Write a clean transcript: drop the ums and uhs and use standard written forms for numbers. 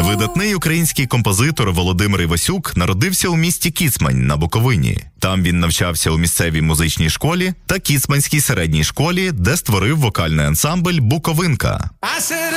Видатний український композитор Володимир Івасюк народився у місті Кіцмань на Буковині. Там він навчався у місцевій музичній школі та Кіцманській середній школі, де створив вокальний ансамбль «Буковинка».